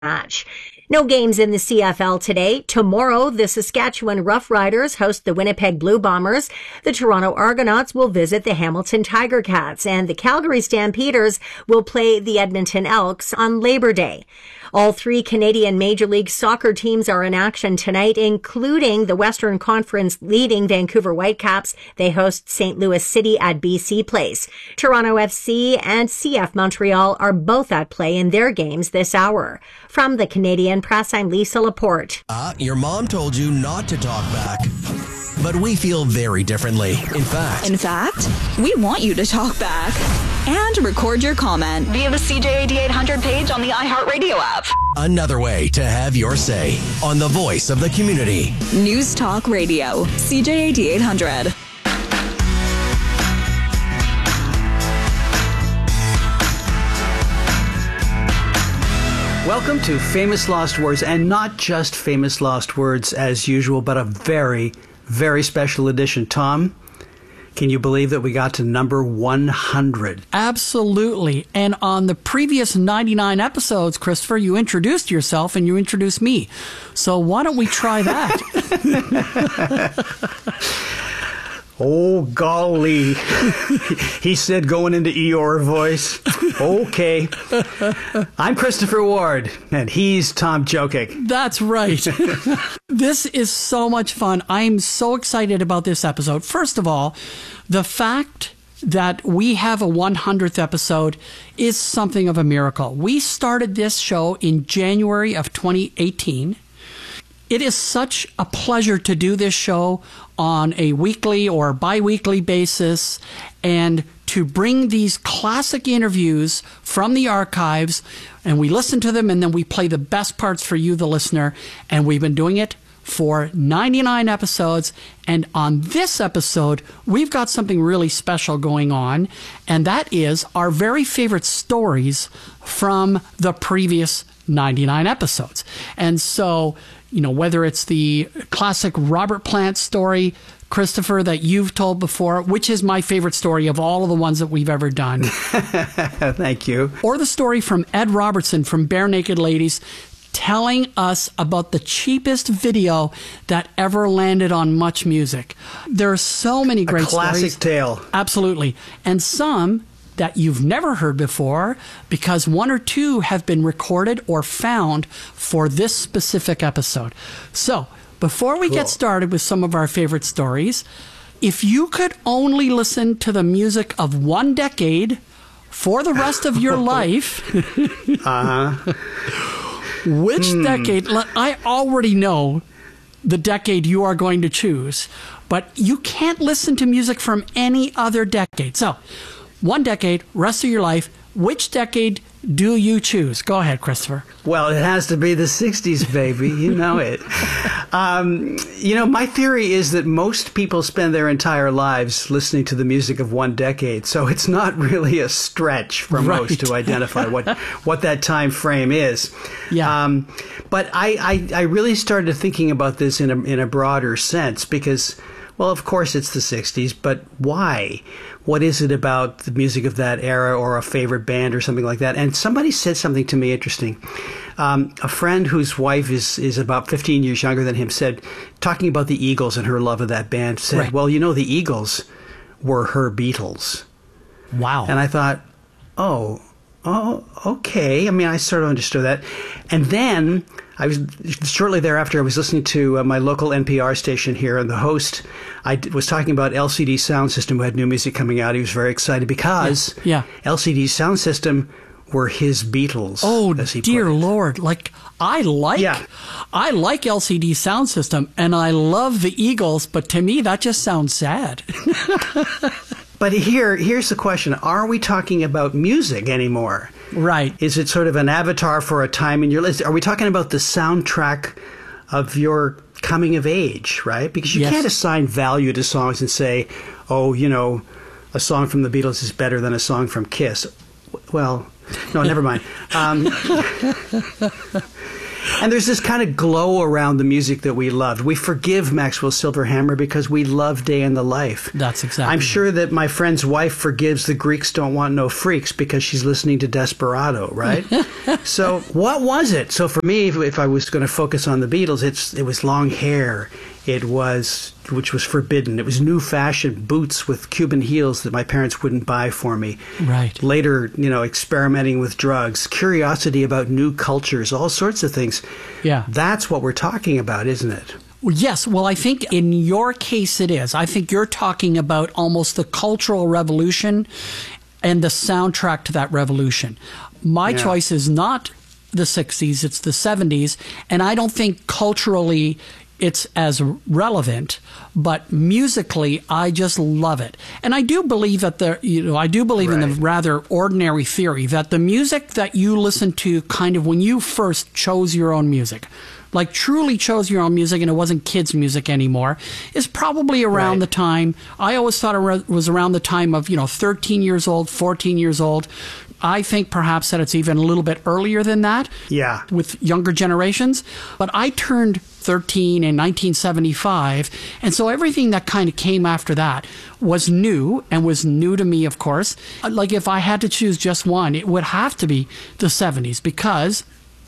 match. No games in the CFL today. Tomorrow, the Saskatchewan Roughriders host the Winnipeg Blue Bombers. The Toronto Argonauts will visit the Hamilton Tiger Cats, and the Calgary Stampeders will play the Edmonton Elks on Labor Day. All three Canadian Major League Soccer teams are in action tonight, including the Western Conference leading Vancouver Whitecaps. They host St. Louis City at BC Place. Toronto FC and CF Montreal are both at play in their games this hour. From the Canadian Press, I'm Lisa Laporte. Your mom told you not to talk back. But we feel very differently. In fact, we want you to talk back and record your comment via the CJAD 800 page on the iHeartRadio app. Another way to have your say on the voice of the community. News Talk Radio, CJAD 800. Welcome to Famous Lost Words, and not just Famous Lost Words as usual, but a very, very special edition. Tom, can you believe that we got to number 100? Absolutely. And on the previous 99 episodes, Christopher, you introduced yourself and you introduced me. So why don't we try that? Oh, golly. He said going into Eeyore voice. Okay. I'm Christopher Ward, and he's Tom Jokic. That's right. This is so much fun. I'm so excited about this episode. First of all, the fact that we have a 100th episode is something of a miracle. We started this show in January of 2018. It is such a pleasure to do this show on a weekly or bi-weekly basis and to bring these classic interviews from the archives, and we listen to them and then we play the best parts for you, the listener, and we've been doing it for 99 episodes. And on this episode, we've got something really special going on, and that is our very favorite stories from the previous 99 episodes. And so, whether it's the classic Robert Plant story, Christopher, that you've told before, which is my favorite story of all of the ones that we've ever done. Thank you. Or the story from Ed Robertson from Bare Naked Ladies, telling us about the cheapest video that ever landed on Much Music. There are so many great stories. A classic tale. Absolutely. And some that you've never heard before, because one or two have been recorded or found for this specific episode. So, before we get started with some of our favorite stories, if you could only listen to the music of one decade for the rest of your life, which decade? I already know the decade you are going to choose, but you can't listen to music from any other decade. So, one decade, rest of your life, which decade do you choose? Go ahead, Christopher. Well, it has to be the 60s, baby. You know it. My theory is that most people spend their entire lives listening to the music of one decade, so it's not really a stretch for most to identify what that time frame is. Yeah. But I really started thinking about this in a broader sense because, well, of course it's the 60s, but why? What is it about the music of that era or a favorite band or something like that? And somebody said something to me interesting. A friend whose wife is about 15 years younger than him said, talking about the Eagles and her love of that band, said, well, the Eagles were her Beatles. Wow. And I thought, oh, okay. I mean, I sort of understood that. And then shortly thereafter, I was listening to my local NPR station here, and the host, was talking about LCD Sound System, who had new music coming out. He was very excited because LCD Sound System were his Beatles. Oh, dear Lord. I like LCD Sound System, and I love the Eagles, but to me, that just sounds sad. But here's the question. Are we talking about music anymore? Right. Is it sort of an avatar for a time in your list? Are we talking about the soundtrack of your coming of age, right? Because you can't assign value to songs and say, a song from the Beatles is better than a song from Kiss. Well, no, never mind. And there's this kind of glow around the music that we loved. We forgive Maxwell Silverhammer because we love Day in the Life. That's exactly. I'm sure that my friend's wife forgives The Greeks Don't Want No Freaks because she's listening to Desperado, right? So what was it? So for me, if I was going to focus on the Beatles, it was long hair. It was, which was forbidden. It was new-fashioned boots with Cuban heels that my parents wouldn't buy for me. Right. Later, experimenting with drugs, curiosity about new cultures, all sorts of things. Yeah. That's what we're talking about, isn't it? Well, yes. Well, I think in your case it is. I think you're talking about almost the Cultural Revolution and the soundtrack to that revolution. My choice is not the 60s, it's the 70s, and I don't think culturally it's as relevant, but musically, I just love it. And I do believe that I do believe in the rather ordinary theory that the music that you listen to kind of when you first chose your own music, like truly chose your own music and it wasn't kids' music anymore, is probably around the time, I always thought it was around the time of, 13 years old, 14 years old. I think perhaps that it's even a little bit earlier than that with younger generations. But I turned 13 in 1975, and so everything that kind of came after that was new, and was new to me, of course. Like if I had to choose just one, it would have to be the 70s, because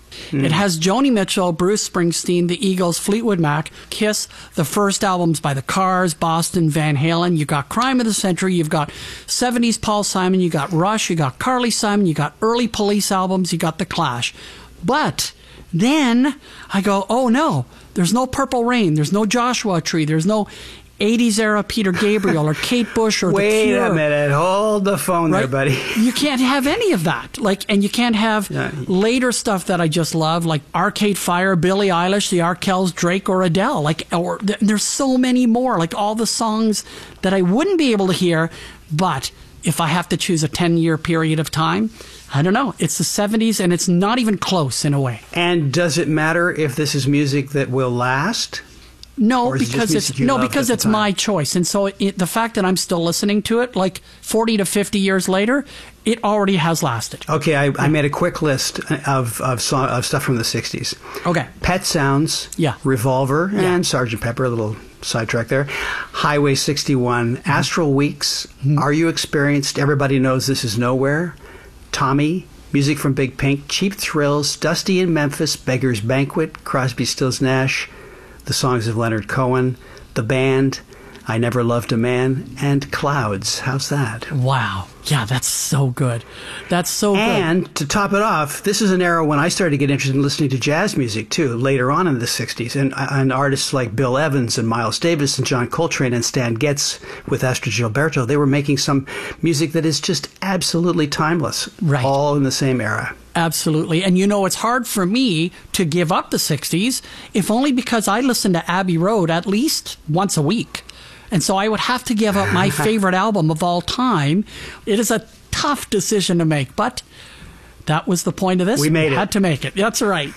it has Joni Mitchell, Bruce Springsteen, the Eagles, Fleetwood Mac, Kiss, the first albums by the Cars, Boston, Van Halen. You got Crime of the Century. You've got 70s Paul Simon. You got Rush. You got Carly Simon. You got early Police albums. You got The Clash. But then I go, oh no, there's no Purple Rain. There's no Joshua Tree. There's no 80s era Peter Gabriel or Kate Bush or The Cure. Wait a minute. Hold the phone there, buddy. You can't have any of that. And you can't have later stuff that I just love, like Arcade Fire, Billie Eilish, the Arkells, Drake, or Adele. There's so many more. Like all the songs that I wouldn't be able to hear, but if I have to choose a 10-year period of time, I don't know. It's the 70s, and it's not even close in a way. And does it matter if this is music that will last? No, because it's my choice. And so the fact that I'm still listening to it, like 40 to 50 years later, it already has lasted. Okay, I made a quick list of stuff from the 60s. Okay. Pet Sounds, Revolver, and Sgt. Pepper, a little sidetrack there. Highway 61, Astral Weeks, Are You Experienced? Everybody Knows This Is Nowhere, Tommy, music from Big Pink, Cheap Thrills, Dusty in Memphis, Beggar's Banquet, Crosby, Stills, Nash, the songs of Leonard Cohen, The Band, I Never Loved a Man, and Clouds. How's that? Wow. Yeah, that's so good. That's so good. And to top it off, this is an era when I started to get interested in listening to jazz music, too, later on in the 60s. And artists like Bill Evans and Miles Davis and John Coltrane and Stan Getz with Astrud Gilberto, they were making some music that is just absolutely timeless, all in the same era. Absolutely. And it's hard for me to give up the 60s, if only because I listen to Abbey Road at least once a week. And so I would have to give up my favorite album of all time. It is a tough decision to make, but that was the point of this. We made it. Had to make it. That's right.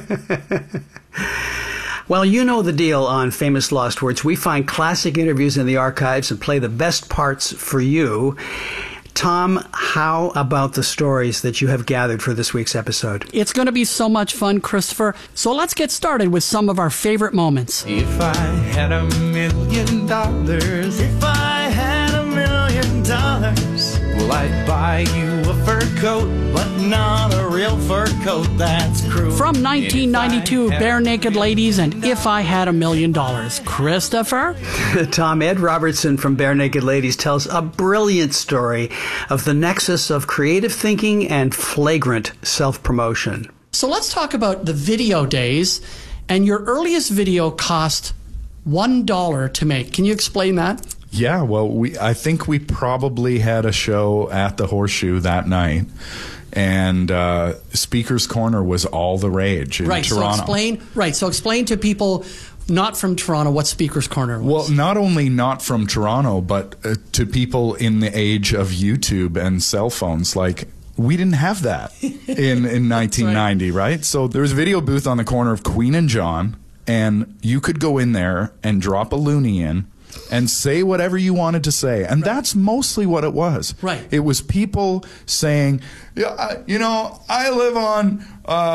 Well, you know the deal on Famous Lost Words. We find classic interviews in the archives and play the best parts for you. Tom, how about the stories that you have gathered for this week's episode? It's going to be so much fun, Christopher. So let's get started with some of our favorite moments. If I had $1 million, if I had $1 million, well, I'd buy you a fur coat, but not a real fur coat, that's cruel. From 1992, Bare Naked Ladies and If I Had $1 Million. Christopher? Tom, Ed Robertson from Bare Naked Ladies tells a brilliant story of the nexus of creative thinking and flagrant self-promotion. So let's talk about the video days. And your earliest video cost $1 to make. Can you explain that? Yeah, well, I think we probably had a show at the Horseshoe that night, and Speaker's Corner was all the rage in Toronto. So explain to people not from Toronto what Speaker's Corner was. Well, not only not from Toronto, but to people in the age of YouTube and cell phones, like, we didn't have that in 1990, right? So there was a video booth on the corner of Queen and John, and you could go in there and drop a loonie in, and say whatever you wanted to say. And that's mostly what it was. Right. It was people saying, you know, I live on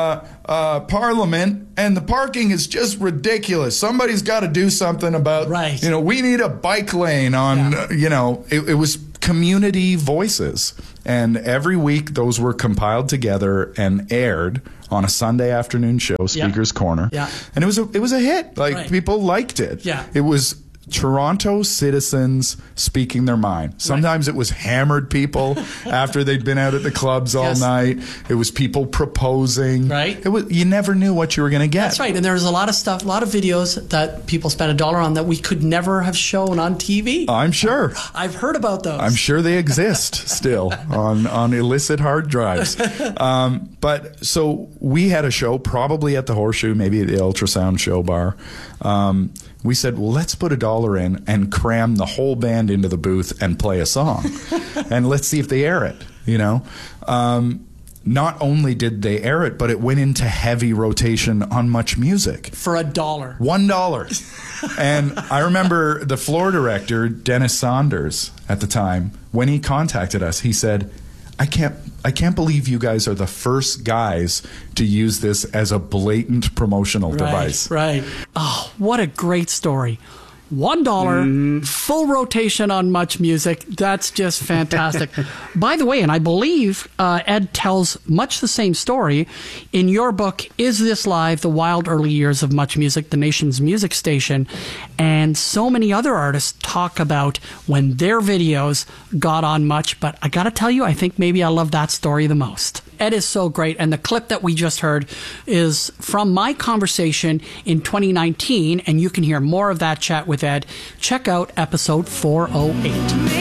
Parliament, and the parking is just ridiculous. Somebody's got to do something about, you know, we need a bike lane on, you know, it was community voices. And every week those were compiled together and aired on a Sunday afternoon show, Speaker's Corner. Yeah. And it was a hit. Like, people liked it. Yeah. It was Toronto citizens speaking their mind. Sometimes it was hammered people after they'd been out at the clubs all night. It was people proposing. Right. It was, you never knew what you were going to get. That's right. And there was a lot of stuff, a lot of videos that people spent $1 on that we could never have shown on TV. I'm sure. I've heard about those. I'm sure they exist still on illicit hard drives. But so we had a show probably at the Horseshoe, maybe at the Ultrasound Show Bar. We said, well, let's put $1 in and cram the whole band into the booth and play a song. And let's see if they air it, you know. Not only did they air it, but it went into heavy rotation on Much Music. For $1. $1. And I remember the floor director, Dennis Saunders, at the time, when he contacted us, he said, I can't believe you guys are the first guys to use this as a blatant promotional device. Right. Oh, what a great story. $1, full rotation on Much Music. That's just fantastic. By the way, and I believe Ed tells much the same story in your book, Is This Live? The Wild Early Years of Much Music, the nation's music station. And so many other artists talk about when their videos got on Much. But I got to tell you, I think maybe I love that story the most. Ed is so great. And the clip that we just heard is from my conversation in 2019. And you can hear more of that chat with Ed. Check out episode 408.